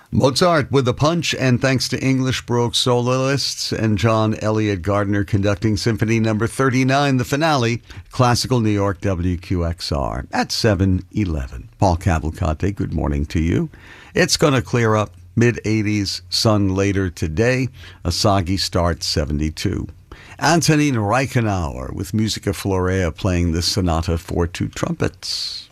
Mozart with a punch, and thanks to English Baroque soloists and John Elliott Gardner conducting Symphony Number 39, the finale, Classical New York WQXR at 7:11. Paul Cavalcante, good morning to you. It's going to clear up, mid-80s, sun later today, a soggy start, 72. Antonin Reichenauer with Musica Florea playing the Sonata for two trumpets.